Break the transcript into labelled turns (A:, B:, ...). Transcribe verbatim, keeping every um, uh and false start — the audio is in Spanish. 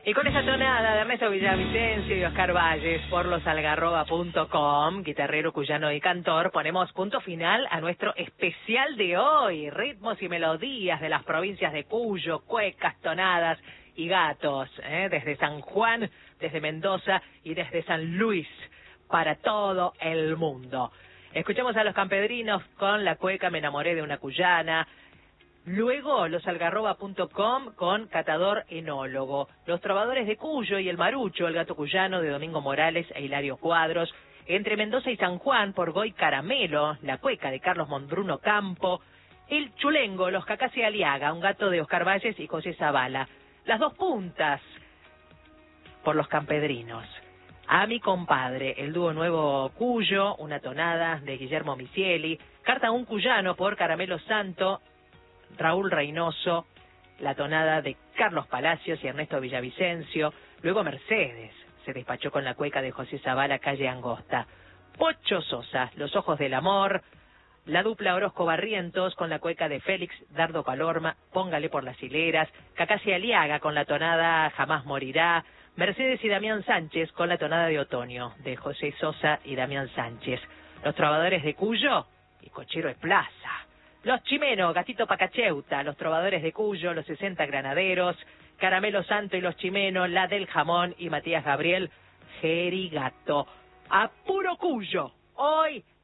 A: Y con esa tonada de Ernesto Villavicencio y Oscar Valles por los algarroba punto com, guitarrero, cuyano y cantor, ponemos punto final a nuestro especial de hoy. Ritmos y melodías de las provincias de Cuyo, cuecas, tonadas y gatos, ¿eh? Desde San Juan, desde Mendoza y desde San Luis, para todo el mundo. Escuchamos a los campedrinos con la cueca Me enamoré de una cuyana. Luego, los algarroba punto com con Catador Enólogo. Los trovadores de Cuyo y el Marucho, el gato cuyano de Domingo Morales e Hilario Cuadros. Entre Mendoza y San Juan, por Goy Caramelo, la cueca de Carlos Mondruno Campo. El Chulengo, los Cacasi Aliaga, un gato de Oscar Valles y José Zavala. Las dos puntas, por los campedrinos. A mi compadre, el dúo nuevo Cuyo, una tonada de Guillermo Misieli. Carta un cuyano por Caramelo Santo, Raúl Reynoso, la tonada de Carlos Palacios y Ernesto Villavicencio. Luego Mercedes se despachó con la cueca de José Zavala, Calle Angosta. Pocho Sosa, Los ojos del amor. La dupla Orozco Barrientos con la cueca de Félix Dardo Palorma, Póngale por las hileras. Cacasi Aliaga con la tonada Jamás morirá. Mercedes y Damián Sánchez con la tonada de Otoño, de José Sosa y Damián Sánchez. Los trovadores de Cuyo y Cochero de Plaza. Los Chimeno, Gatito Pacacheuta, los trovadores de Cuyo, los sesenta granaderos, Caramelo Santo y los Chimeno, la del Jamón y Matías Gabriel, Jerigato. A puro Cuyo, hoy